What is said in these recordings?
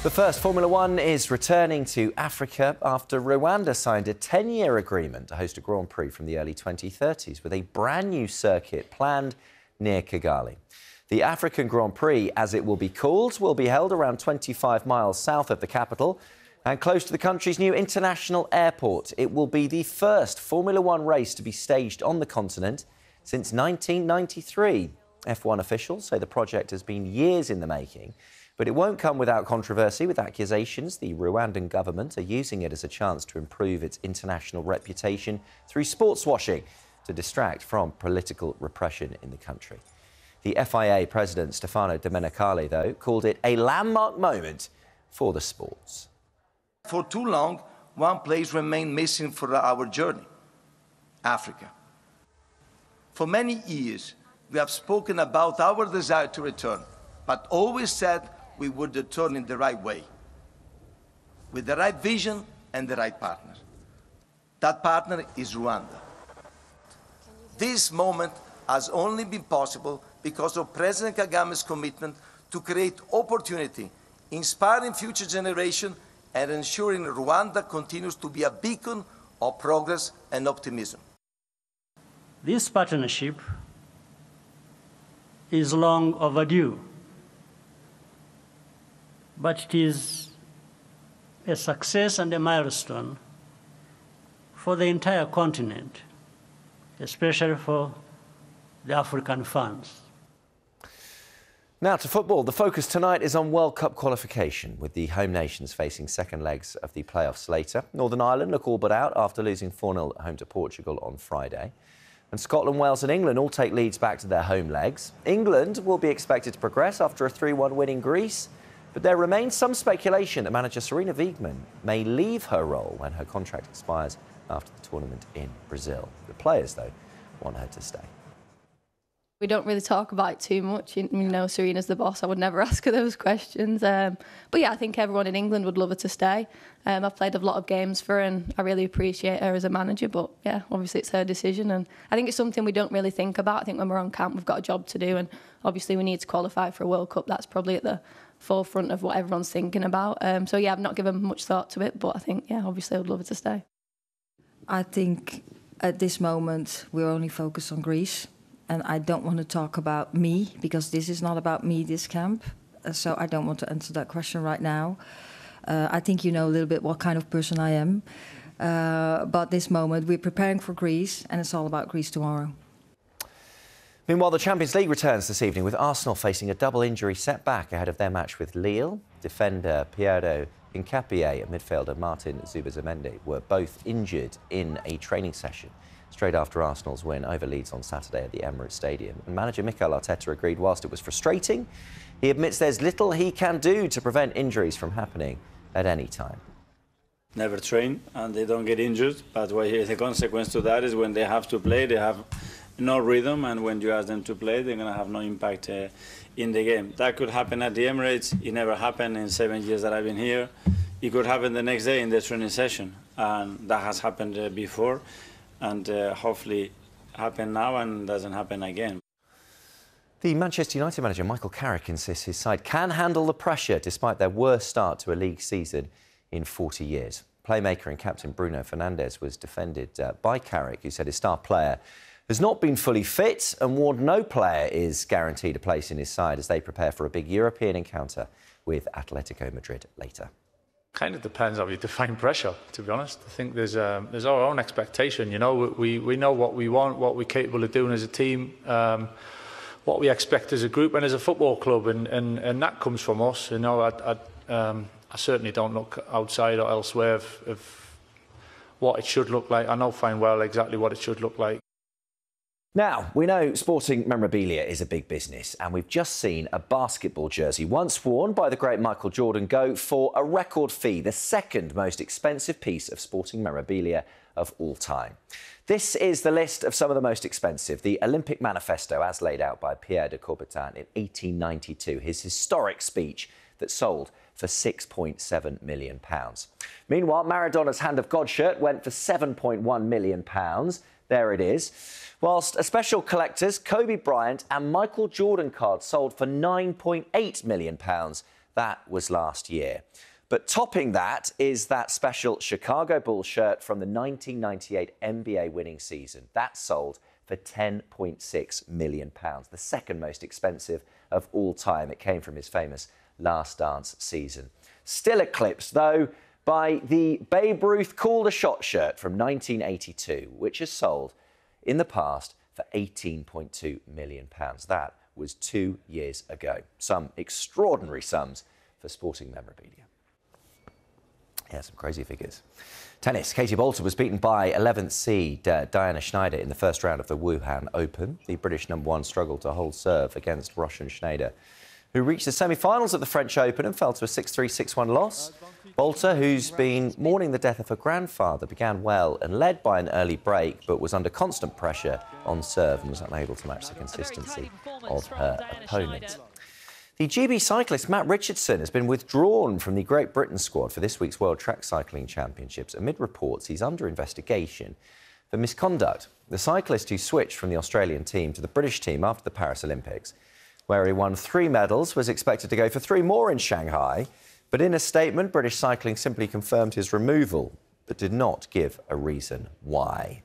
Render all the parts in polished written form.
But first, Formula One is returning to Africa after Rwanda signed a 10-year agreement to host a Grand Prix from the early 2030s with a brand new circuit planned near Kigali. The African Grand Prix, as it will be called, will be held around 25 miles south of the capital and close to the country's new international airport. It will be the first Formula One race to be staged on the continent since 1993. F1 officials say the project has been years in the making, but it won't come without controversy, with accusations the Rwandan government are using it as a chance to improve its international reputation through sports washing to distract from political repression in the country. The FIA president, Stefano Domenicali, though, called it a landmark moment for the sports. For too long, one place remained missing for our journey: Africa. For many years, we have spoken about our desire to return, but always said we would return in the right way, with the right vision and the right partner. That partner is Rwanda. This moment has only been possible because of President Kagame's commitment to create opportunity, inspiring future generations, and ensuring Rwanda continues to be a beacon of progress and optimism. This partnership is long overdue, but it is a success and a milestone for the entire continent, especially for the African fans. Now to football. The focus tonight is on World Cup qualification, with the home nations facing second legs of the playoffs later. Northern Ireland look all but out after losing 4-0 at home to Portugal on Friday. And Scotland, Wales and England all take leads back to their home legs. England will be expected to progress after a 3-1 win in Greece, but there remains some speculation that manager Sarina Wiegman may leave her role when her contract expires after the tournament in Brazil. The players, though, want her to stay. We don't really talk about it too much. You know, Serena's the boss. I would never ask her those questions. But yeah, I think everyone in England would love her to stay. I've played a lot of games for her and I really appreciate her as a manager. But yeah, obviously it's her decision. And I think it's something we don't really think about. I think when we're on camp, we've got a job to do. And obviously we need to qualify for a World Cup. That's probably at the forefront of what everyone's thinking about. So yeah, I've not given much thought to it. But I think, yeah, obviously I would love her to stay. I think at this moment we're only focused on Greece. And I don't want to talk about me, because this is not about me, this camp. So I don't want to answer that question right now. I think you know a little bit what kind of person I am. But this moment, we're preparing for Greece, and it's all about Greece tomorrow. Meanwhile, the Champions League returns this evening, with Arsenal facing a double injury setback ahead of their match with Lille. Defender Piero Hincapié and midfielder Martin Zubizarreta were both injured in a training session straight after Arsenal's win over Leeds on Saturday at the Emirates Stadium. And manager Mikel Arteta agreed whilst it was frustrating, he admits there's little he can do to prevent injuries from happening at any time. Never train and they don't get injured, but the consequence to that is when they have to play, they have no rhythm, and when you ask them to play, they're going to have no impact in the game. That could happen at the Emirates. It never happened in 7 years that I've been here. It could happen the next day in the training session, and that has happened before. And hopefully happen now and doesn't happen again. The Manchester United manager Michael Carrick insists his side can handle the pressure despite their worst start to a league season in 40 years. Playmaker and captain Bruno Fernandes was defended by Carrick, who said his star player has not been fully fit and warned no player is guaranteed a place in his side as they prepare for a big European encounter with Atletico Madrid later. Kind of depends how you define pressure, to be honest. I think there's our own expectation. You know, we know what we want, what we're capable of doing as a team, what we expect as a group and as a football club, and that comes from us. You know, I certainly don't look outside or elsewhere of what it should look like. I know fine well exactly what it should look like. Now, we know sporting memorabilia is a big business, and we've just seen a basketball jersey once worn by the great Michael Jordan go for a record fee, the second most expensive piece of sporting memorabilia of all time. This is the list of some of the most expensive, the Olympic Manifesto as laid out by Pierre de Coubertin in 1892, his historic speech that sold for £6.7 million. Meanwhile, Maradona's Hand of God shirt went for £7.1 million. There it is. Whilst a special collector's Kobe Bryant and Michael Jordan card sold for £9.8 million. That was last year. But topping that is that special Chicago Bulls shirt from the 1998 NBA winning season. That sold for £10.6 million, the second most expensive of all time. It came from his famous Last Dance season. Still eclipsed, though, by the Babe Ruth Call the Shot shirt from 1982, which has sold in the past for £18.2 million. That was 2 years ago. Some extraordinary sums for sporting memorabilia. Yeah, some crazy figures. Tennis. Katie Boulter was beaten by 11th seed Diana Schneider in the first round of the Wuhan Open. The British #1 struggled to hold serve against Russian Schneider, who reached the semi-finals of the French Open and fell to a 6-3, 6-1 loss. Boulter, who's been mourning the death of her grandfather, began well and led by an early break, but was under constant pressure on serve and was unable to match the consistency of her opponent. The GB cyclist Matt Richardson has been withdrawn from the Great Britain squad for this week's World Track Cycling Championships amid reports he's under investigation for misconduct. The cyclist who switched from the Australian team to the British team after the Paris Olympics, where he won 3 medals, was expected to go for 3 more in Shanghai. But in a statement, British Cycling simply confirmed his removal, but did not give a reason why.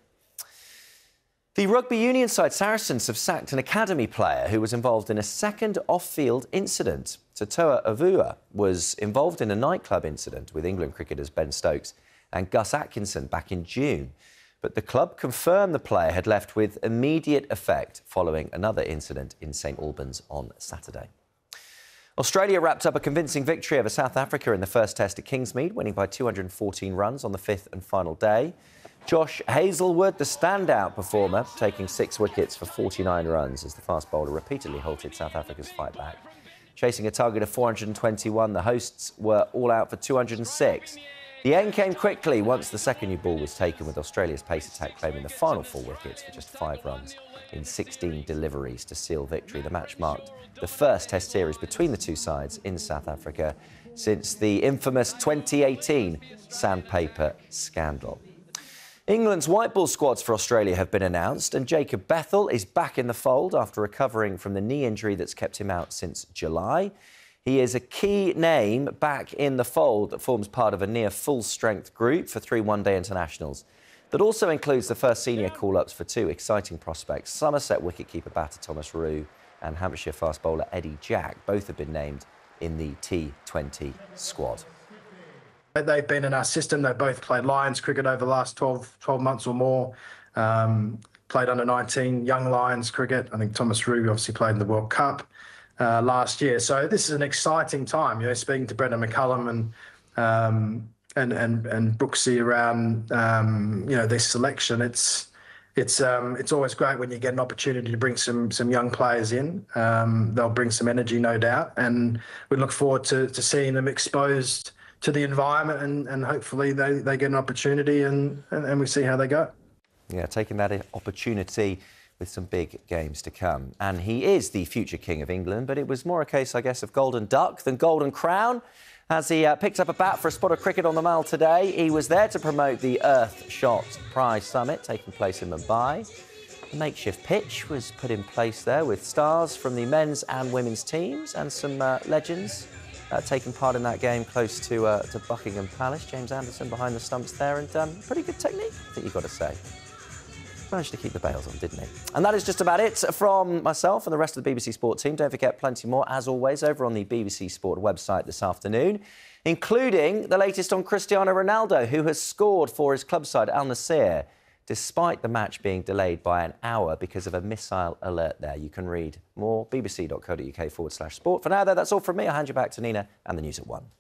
The rugby union side Saracens have sacked an academy player who was involved in a second off-field incident. Totoa Avua was involved in a nightclub incident with England cricketers Ben Stokes and Gus Atkinson back in June. But the club confirmed the player had left with immediate effect following another incident in St Albans on Saturday. Australia wrapped up a convincing victory over South Africa in the first test at Kingsmead, winning by 214 runs on the 5th and final day. Josh Hazlewood, the standout performer, taking 6 wickets for 49 runs as the fast bowler repeatedly halted South Africa's fight back. Chasing a target of 421, the hosts were all out for 206. The end came quickly once the second new ball was taken, with Australia's pace attack claiming the final 4 wickets for just 5 runs in 16 deliveries to seal victory. The match marked the first test series between the two sides in South Africa since the infamous 2018 sandpaper scandal. England's white ball squads for Australia have been announced, and Jacob Bethel is back in the fold after recovering from the knee injury that's kept him out since July. He is a key name back in the fold that forms part of a near full-strength group for 3 one-day internationals. That also includes the first senior call-ups for 2 exciting prospects, Somerset wicketkeeper batter Thomas Roux and Hampshire fast bowler Eddie Jack. Both have been named in the T20 squad. They've been in our system. They've both played Lions cricket over the last 12 months or more. Played under 19 young Lions cricket. I think Thomas Roux obviously played in the World Cup last year. So this is an exciting time. You know, speaking to Brendan McCullum and Brooksy around this selection. It's always great when you get an opportunity to bring some young players in. They'll bring some energy, no doubt, and we look forward to seeing them exposed to the environment, and hopefully they get an opportunity and we see how they go. Yeah, taking that opportunity with some big games to come. And he is the future King of England, but it was more a case, I guess, of Golden Duck than Golden Crown. As he picked up a bat for a spot of cricket on the Mall today, he was there to promote the Earthshot Prize Summit taking place in Mumbai. A makeshift pitch was put in place there with stars from the men's and women's teams and some legends taking part in that game close to Buckingham Palace. James Anderson behind the stumps there, and pretty good technique, I think you've got to say. Managed to keep the bails on, didn't he? And that is just about it from myself and the rest of the BBC Sport team. Don't forget, plenty more, as always, over on the BBC Sport website this afternoon, including the latest on Cristiano Ronaldo, who has scored for his club side, Al Nassr, despite the match being delayed by an hour because of a missile alert there. You can read more, bbc.co.uk/sport. For now, though, that's all from me. I'll hand you back to Nina and the news at 1.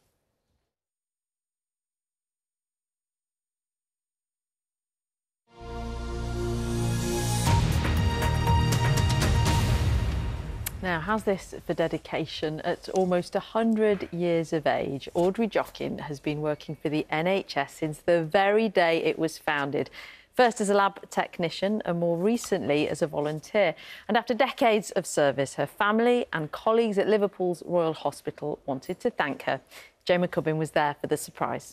Now, how's this for dedication? At almost 100 years of age, Audrey Jockin has been working for the NHS since the very day it was founded. First as a lab technician and more recently as a volunteer. And after decades of service, her family and colleagues at Liverpool's Royal Hospital wanted to thank her. Jo McCubbin was there for the surprise.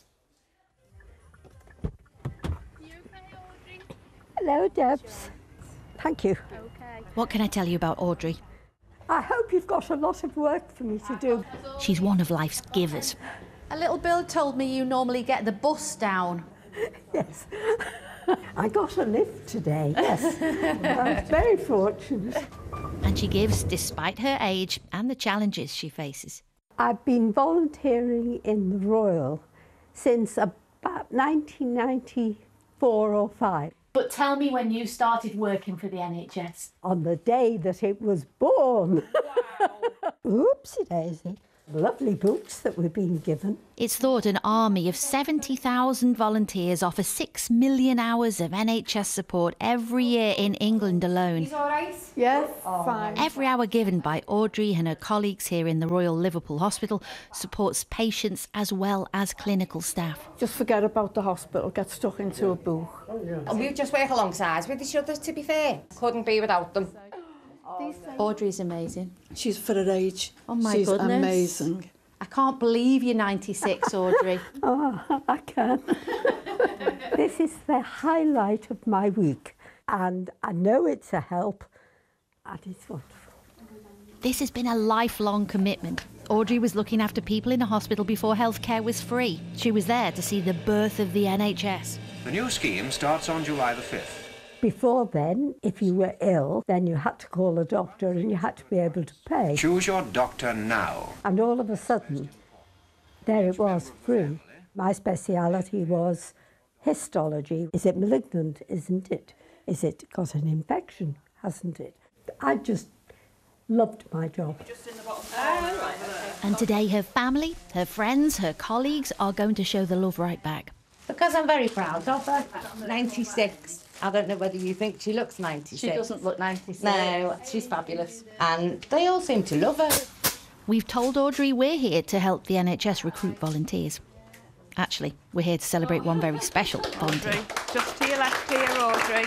Hello, Debs. Thank you. What can I tell you about Audrey? I hope you've got a lot of work for me to do. She's one of life's givers. A little bill told me you normally get the bus down. Yes. I got a lift today, yes. I was very fortunate. And she gives despite her age and the challenges she faces. I've been volunteering in the Royal since about 1994 or 5. But tell me when you started working for the NHS. On the day that it was born. Wow. Oopsie daisy. Lovely books that we've been given. It's thought an army of 70,000 volunteers offer 6 million hours of NHS support every year in England alone. He's all right? Yes, fine. Every hour given by Audrey and her colleagues here in the Royal Liverpool Hospital supports patients as well as clinical staff. Just forget about the hospital, get stuck into a book. We just work alongside with each other, to be fair. Couldn't be without them. Audrey's amazing. She's for her age. Oh my She's goodness. Amazing. I can't believe you're 96, Audrey. Oh, I can. This is the highlight of my week, and I know it's a help, and it's wonderful. This has been a lifelong commitment. Audrey was looking after people in a hospital before healthcare was free. She was there to see the birth of the NHS. The new scheme starts on July the 5th. Before then, if you were ill, then you had to call a doctor and you had to be able to pay. Choose your doctor now. And all of a sudden, there it was, free. My speciality was histology. Is it malignant? Isn't it? Is it got an infection? Hasn't it? I just loved my job. And today her family, her friends, her colleagues are going to show the love right back. Because I'm very proud of her. 96. I don't know whether you think she looks 96. She doesn't look 96. No, she's fabulous. And they all seem to love her. We've told Audrey we're here to help the NHS recruit volunteers. Actually, we're here to celebrate one very special volunteer. Audrey, just to your left here, Audrey.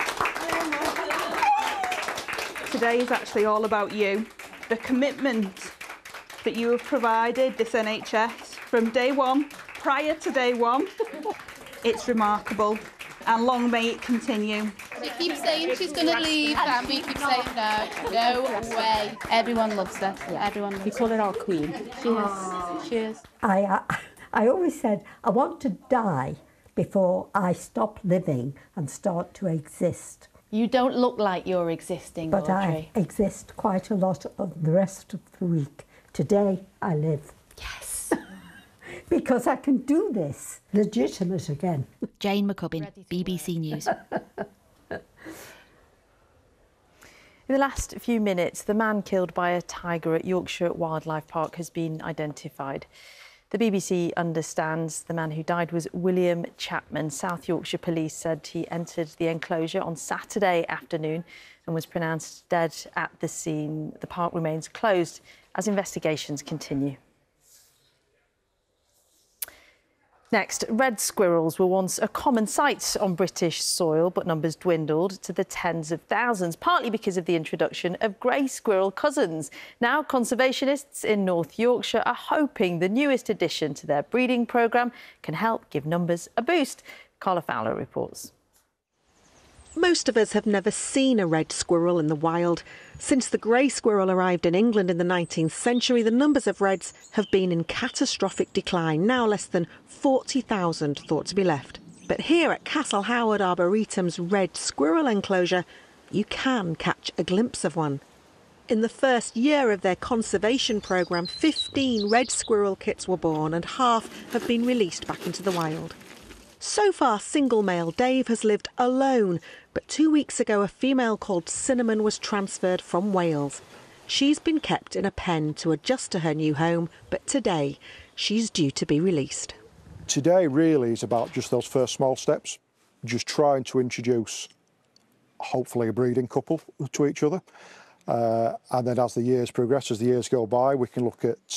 Today is actually all about you. The commitment that you have provided this NHS from day one, prior to day one. It's remarkable. And long may it continue. She keeps saying she's going to leave, and we keep saying no. No way. Everyone loves her. Yeah. Everyone loves her. We call her our queen. She is. She is. I always said, I want to die before I stop living and start to exist. You don't look like you're existing, But Audrey. I exist quite a lot of the rest of the week. Today, I live. Yes. Because I can do this legitimate again. Jane McCubbin, BBC News. In the last few minutes, the man killed by a tiger at Yorkshire Wildlife Park has been identified. The BBC understands the man who died was William Chapman. South Yorkshire Police said he entered the enclosure on Saturday afternoon and was pronounced dead at the scene. The park remains closed as investigations continue. Next, red squirrels were once a common sight on British soil, but numbers dwindled to the tens of thousands, partly because of the introduction of grey squirrel cousins. Now, conservationists in North Yorkshire are hoping the newest addition to their breeding programme can help give numbers a boost. Carla Fowler reports. Most of us have never seen a red squirrel in the wild. Since the grey squirrel arrived in England in the 19th century, the numbers of reds have been in catastrophic decline, now less than 40,000 thought to be left. But here at Castle Howard Arboretum's red squirrel enclosure, you can catch a glimpse of one. In the first year of their conservation programme, 15 red squirrel kits were born and half have been released back into the wild. So far, single male Dave has lived alone, but 2 weeks ago a female called Cinnamon was transferred from Wales. She's been kept in a pen to adjust to her new home, but today she's due to be released. Today really is about just those first small steps, just trying to introduce hopefully a breeding couple to each other. And then as the years progress, as the years go by, we can look at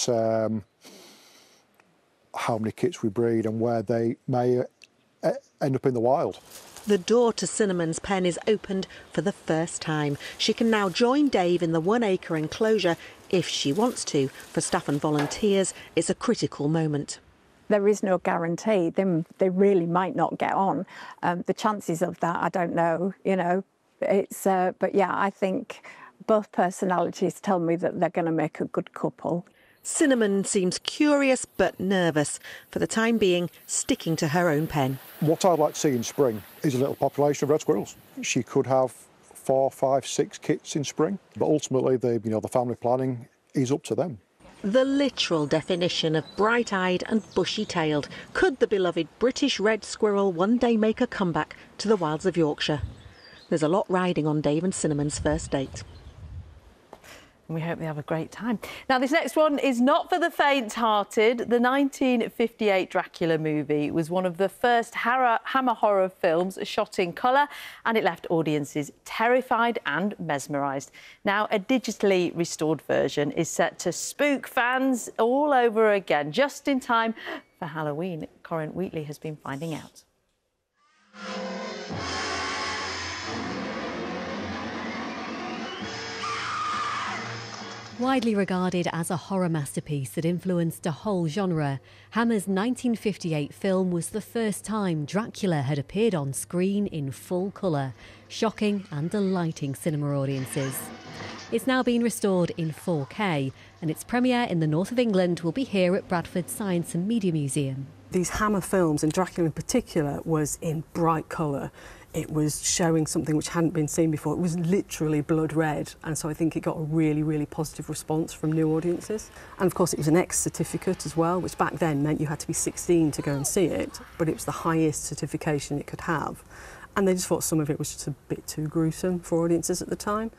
how many kits we breed and where they may end up in the wild. The door to Cinnamon's pen is opened for the first time. She can now join Dave in the 1 acre enclosure if she wants to. For staff and volunteers, it's a critical moment. There is no guarantee. They really might not get on. The chances of that, I don't know, you know. But yeah, I think Both personalities tell me that they're going to make a good couple. Cinnamon seems curious but nervous, for the time being sticking to her own pen. What I'd like to see in spring is a little population of red squirrels. She could have 4, 5, 6 kits in spring, but ultimately the family planning is up to them. The literal definition of bright-eyed and bushy-tailed. Could the beloved British red squirrel one day make a comeback to the wilds of Yorkshire? There's a lot riding on Dave and Cinnamon's first date. And we hope they have a great time. Now, this next one is not for the faint-hearted. The 1958 Dracula movie was one of the first Hammer horror films shot in colour, and it left audiences terrified and mesmerised. Now, a digitally restored version is set to spook fans all over again, just in time for Halloween. Corinne Wheatley has been finding out. Widely regarded as a horror masterpiece that influenced a whole genre, Hammer's 1958 film was the first time Dracula had appeared on screen in full colour, shocking and delighting cinema audiences. It's now been restored in 4K, and its premiere in the north of England will be here at Bradford Science and Media Museum. These Hammer films, and Dracula in particular, was in bright colour. It was showing something which hadn't been seen before. It was literally blood red, and so I think it got a really, really positive response from new audiences. And of course it was an X certificate as well, which back then meant you had to be 16 to go and see it, but it was the highest certification it could have. And they just thought some of it was just a bit too gruesome for audiences at the time.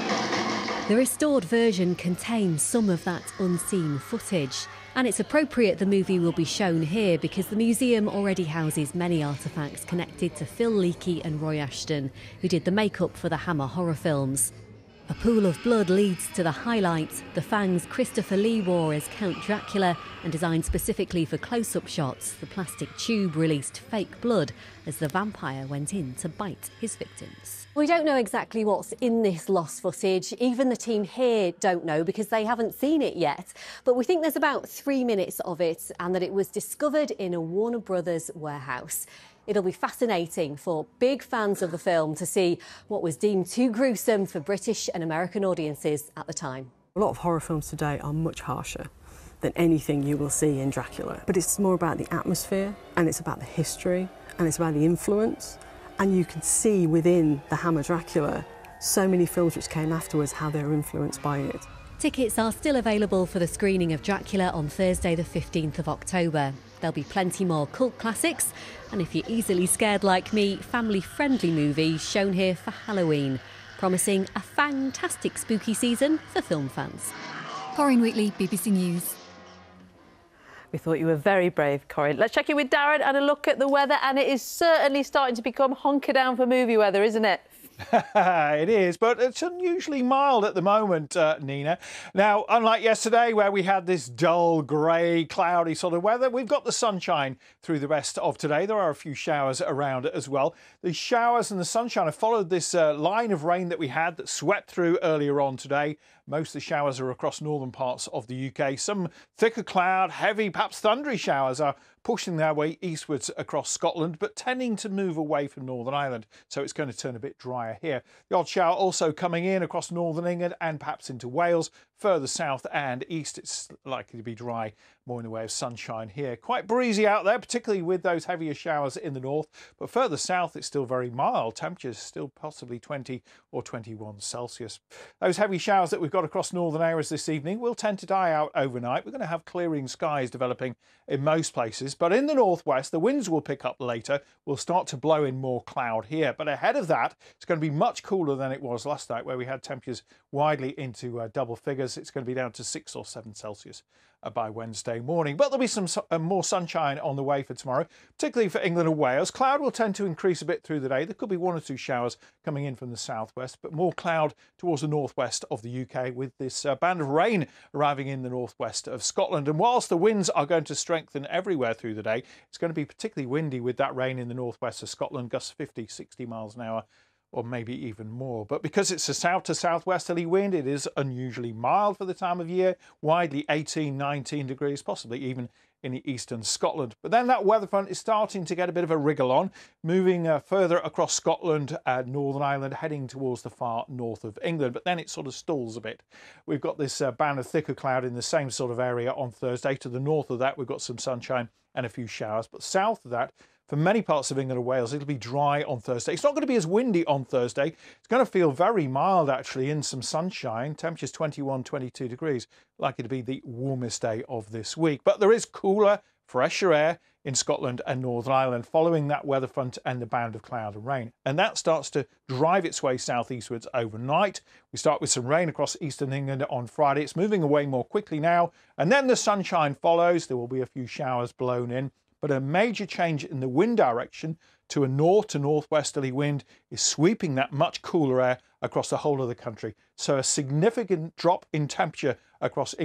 The restored version contains some of that unseen footage, and it's appropriate the movie will be shown here because the museum already houses many artefacts connected to Phil Leakey and Roy Ashton, who did the makeup for the Hammer horror films. A pool of blood leads to the highlight, the fangs Christopher Lee wore as Count Dracula, and designed specifically for close-up shots, the plastic tube released fake blood as the vampire went in to bite his victims. We don't know exactly what's in this lost footage. Even the team here don't know because they haven't seen it yet. But we think there's about 3 minutes of it and that it was discovered in a Warner Brothers warehouse. It'll be fascinating for big fans of the film to see what was deemed too gruesome for British and American audiences at the time. A lot of horror films today are much harsher than anything you will see in Dracula. But it's more about the atmosphere, and it's about the history, and it's about the influence. And you can see within the Hammer Dracula so many films which came afterwards how they were influenced by it. Tickets are still available for the screening of Dracula on Thursday the 15th of October. There'll be plenty more cult classics, and if you're easily scared like me, family-friendly movies shown here for Halloween, promising a fantastic spooky season for film fans. Corinne Wheatley, BBC News. We thought you were very brave, Corinne. Let's check in with Darren and a look at the weather, and it is certainly starting to become hunker down for movie weather, isn't it? It is, but it's unusually mild at the moment, Nina. Now, unlike yesterday where we had this dull, grey, cloudy sort of weather, we've got the sunshine through the rest of today. There are a few showers around as well. The showers and the sunshine have followed this line of rain that we had that swept through earlier on today. Most of the showers are across northern parts of the UK. Some thicker cloud, heavy, perhaps thundery showers are pushing their way eastwards across Scotland, but tending to move away from Northern Ireland, so it's going to turn a bit drier here. The odd shower also coming in across northern England and perhaps into Wales. Further south and east, it's likely to be dry, more in the way of sunshine here. Quite breezy out there, particularly with those heavier showers in the north, but further south it's still very mild. Temperatures still possibly 20 or 21 Celsius. Those heavy showers that we've got across northern areas this evening will tend to die out overnight. We're going to have clearing skies developing in most places, but in the northwest the winds will pick up later. We'll start to blow in more cloud here, but ahead of that it's going to be much cooler than it was last night, where we had temperatures widely into double figures. It's going to be down to 6 or 7 Celsius by Wednesday morning. But there'll be some more sunshine on the way for tomorrow, particularly for England and Wales. Cloud will tend to increase a bit through the day. There could be 1 or 2 showers coming in from the southwest, but more cloud towards the northwest of the UK, with this band of rain arriving in the northwest of Scotland. And whilst the winds are going to strengthen everywhere through the day, it's going to be particularly windy with that rain in the northwest of Scotland, gusts 50, 60 miles an hour or maybe even more. But because it's a south to southwesterly wind, it is unusually mild for the time of year, widely 18, 19 degrees, possibly even in the eastern Scotland. But then that weather front is starting to get a bit of a wriggle on, moving further across Scotland, Northern Ireland, heading towards the far north of England. But then it sort of stalls a bit. We've got this band of thicker cloud in the same sort of area on Thursday. To the north of that, we've got some sunshine and a few showers. But south of that, for many parts of England and Wales, it'll be dry on Thursday. It's not going to be as windy on Thursday. It's going to feel very mild, actually, in some sunshine. Temperatures 21, 22 degrees. Likely to be the warmest day of this week. But there is cooler, fresher air in Scotland and Northern Ireland following that weather front and the band of cloud and rain. And that starts to drive its way southeastwards overnight. We start with some rain across eastern England on Friday. It's moving away more quickly now. And then the sunshine follows. There will be a few showers blown in. But a major change in the wind direction to a north to northwesterly wind is sweeping that much cooler air across the whole of the country. So a significant drop in temperature across England.